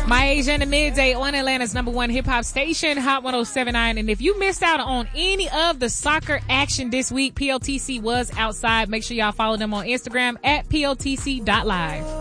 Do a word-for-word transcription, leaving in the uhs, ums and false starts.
My Asia in the Midday on Atlanta's number one hip-hop station, Hot one oh seven point nine. And if you missed out on any of the soccer action this week, P L T C was outside. Make sure y'all follow them on Instagram at P L T C dot live.